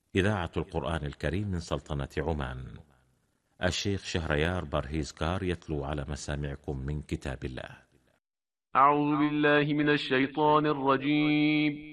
إذاعة القرآن الكريم من سلطنة عمان. الشيخ شهريار برهيزكار يتلو على مسامعكم من كتاب الله. أعوذ بالله من الشيطان الرجيم.